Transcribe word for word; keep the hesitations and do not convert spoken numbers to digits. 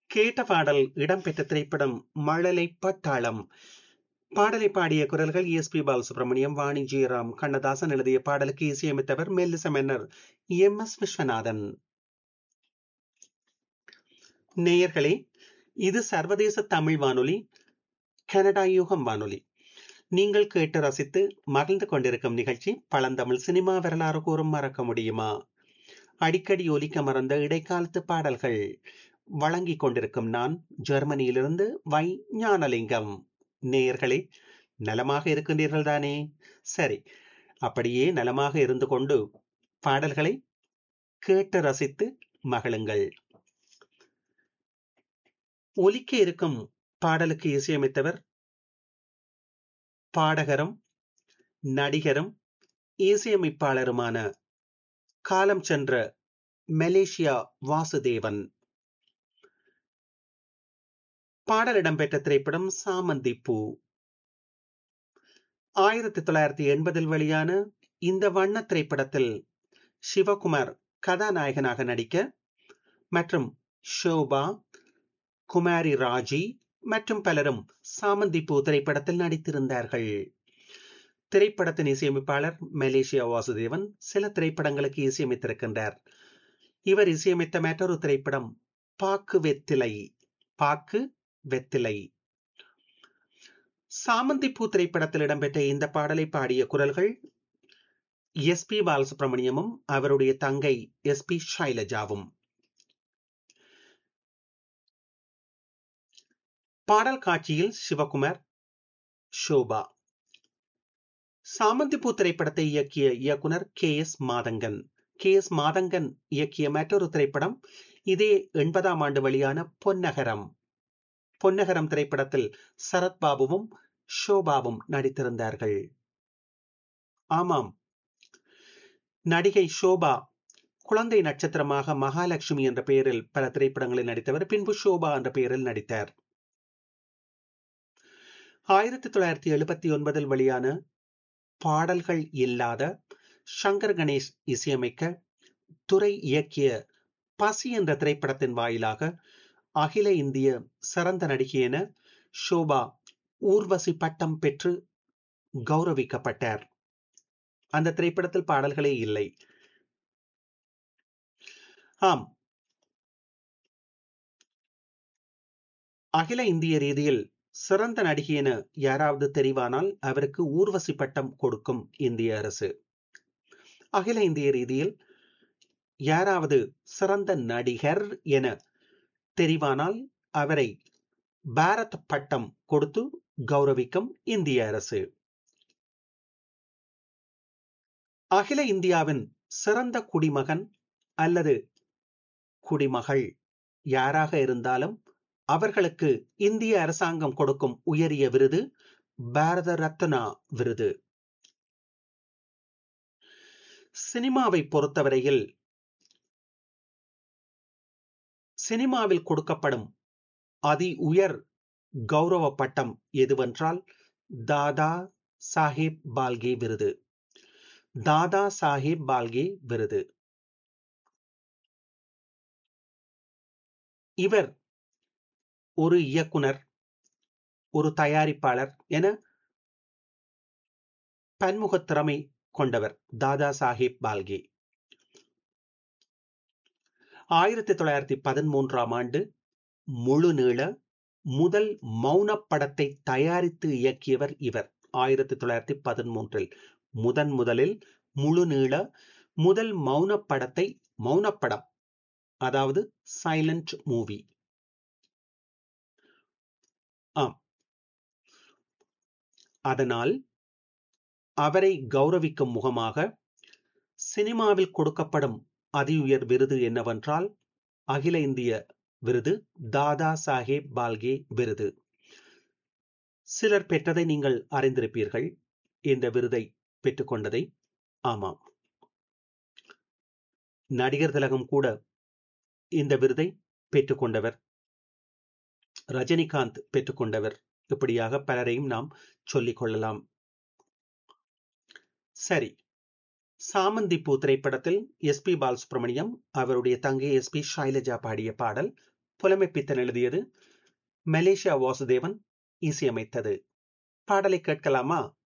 கேட்ட பாடல் இடம்பெற்ற திரைப்படம் மழலை பட்டாளம். பாடலை பாடிய குரல்கள் எஸ் பி பாலசுப்ரமணியம், வாணி ஜெயராம். கண்ணதாசன் எழுதிய பாடலுக்கு இசையமைத்தவர் மெல்லிச மன்னர் எம் எஸ் விஸ்வநாதன். நேயர்களே, இது சர்வதேச தமிழ் வானொலி, கனடா யூகம் வானொலி. நீங்கள் கேட்டு ரசித்து மகிழ்ந்து கொண்டிருக்கும் நிகழ்ச்சி பழந்தமிழ் சினிமா வரலாறு கூறும் மறக்க முடியுமா. அடிக்கடி ஒலிக்க மறந்த இடைக்காலத்து பாடல்கள் வழங்கிக் கொண்டிருக்கும் நான் ஜெர்மனியிலிருந்து வை ஞானலிங்கம். நேயர்களே, நலமாக இருக்கின்றீர்கள் தானே? சரி, அப்படியே நலமாக இருந்து கொண்டு பாடல்களை கேட்டு ரசித்து மகிழுங்கள். ஒலிக்க இருக்கும் பாடலுக்கு இசையமைத்தவர் பாடகரும் நடிகரும் இசையமைப்பாளருமான காலம் சென்ற மலேசியா வாசுதேவன். பாடல் இடம்பெற்ற திரைப்படம் சாமந்தி பூ. ஆயிரத்தி தொள்ளாயிரத்தி எண்பதில் வெளியான இந்த வண்ண திரைப்படத்தில் சிவகுமார் கதாநாயகனாக நடிக்க மற்றும் ஷோபா, குமாரி ராஜி மற்றும் பலரும் சாமந்தி பூ திரைப்படத்தில் நடித்திருந்தார்கள். திரைப்படத்தின் இசையமைப்பாளர் மலேசியா வாசுதேவன் சில திரைப்படங்களுக்கு இசையமைத்திருக்கின்றார். இவர் இசையமைத்த மற்றொரு திரைப்படம் பாக்கு வெத்திலை. பாக்கு வெத்திலை. சாமந்தி பூ திரைப்படத்தில் இடம்பெற்ற இந்த பாடலை பாடிய குரல்கள் எஸ் பி பாலசுப்ரமணியமும் அவருடைய தங்கை எஸ் பி ஷைலஜாவும். பாடல் காட்சியில் சிவகுமார், ஷோபா. சாமந்தி பூ திரைப்படத்தை இயக்கிய இயக்குனர் K S Mathangan. K S Mathangan இயக்கிய மற்றொரு திரைப்படம் இதே எண்பதாம் ஆண்டு வெளியான பொன்னகரம். பொன்னகரம் திரைப்படத்தில் சரத்பாபுவும் ஷோபாவும் நடித்திருந்தார்கள். ஆமாம், நடிகை ஷோபா குழந்தை நட்சத்திரமாக மகாலட்சுமி என்ற பெயரில் பல திரைப்படங்களில் நடித்தவர். பின்பு ஷோபா என்ற பெயரில் நடித்தார். ஆயிரத்தி தொள்ளாயிரத்தி எழுபத்தி ஒன்பதில் வெளியான பாடல்கள் இல்லாத, சங்கர் கணேஷ் இசையமைக்க, துரை இயக்கிய பசி என்ற திரைப்படத்தின் வாயிலாக அகில இந்திய சிறந்த நடிகை என ஷோபா ஊர்வசி பட்டம் பெற்று கௌரவிக்கப்பட்டார். அந்த திரைப்படத்தில் பாடல்களே இல்லை. ஆம், அகில இந்திய ரீதியில் சிறந்த நடிகை என யாராவது தெரிவானால் அவருக்கு ஊர்வசி பட்டம் கொடுக்கும் இந்திய அரசு. அகில இந்திய ரீதியில் யாராவது சிறந்த நடிகர் என தெரிவானால் அவரை பாரத் பட்டம் கொடுத்து கௌரவிக்கும் இந்திய அரசு. அகில இந்தியாவின் சிறந்த குடிமகன் அல்லது குடிமகள் யாராக இருந்தாலும் அவர்களுக்கு இந்திய அரசாங்கம் கொடுக்கும் உயரிய விருது பாரத ரத்னா விருது. சினிமாவை பொறுத்தவரையில் சினிமாவில் கொடுக்கப்படும் அதி உயர் கௌரவ பட்டம் எதுவென்றால் தாதா சாஹேப் பால்கே விருது. தாதா சாஹேப் பால்கே விருது. இவர் ஒரு இயக்குனர், ஒரு தயாரிப்பாளர் என பன்முக திறமை கொண்டவர் தாதா சாஹேப் பால்கே. ஆயிரத்தி தொள்ளாயிரத்தி பதிமூன்றாம் ஆண்டு முழு நீள முதல் மௌன படத்தை தயாரித்து இயக்கியவர் இவர். ஆயிரத்தி தொள்ளாயிரத்தி பதிமூன்றில் முதன் முதலில் முழு நீள முதல் மௌன படத்தை, மௌனப்படம் அதாவது சைலண்ட் மூவி. ஆம், அதனால் அவரை கௌரவிக்கும் முகமாக சினிமாவில் கொடுக்கப்படும் அதி உயர் விருது என்னவென்றால் அகில இந்திய விருது தாதா சாஹேப் பால்கே விருது. சிலர் பெற்றதை நீங்கள் அறிந்திருப்பீர்கள், இந்த விருதை பெற்றுக்கொண்டதை. ஆமாம், நடிகர் திலகம் கூட இந்த விருதை பெற்றுக்கொண்டவர், ரஜினிகாந்த் பெற்றுக்கொண்டவர். இப்படியாக பலரையும் நாம் சொல்லிக் கொள்ளலாம். சரி, சாமந்தி பூ திரைப்படத்தில் எஸ் பி பாலசுப்ரமணியம், அவருடைய தங்கை எஸ் பி ஷைலஜா பாடிய பாடல் புலமைப்பித்தன் எழுதியது, மலேசியா வாசுதேவன் இசையமைத்தது. பாடலை கேட்கலாமா?